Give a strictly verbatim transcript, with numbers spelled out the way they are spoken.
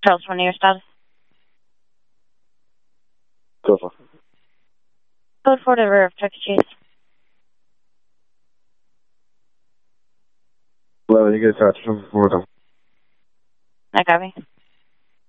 Charles twenty, your status. Go for it. Code four to rear of Chuck E. Cheese. Hello, you get touch from four. I copy.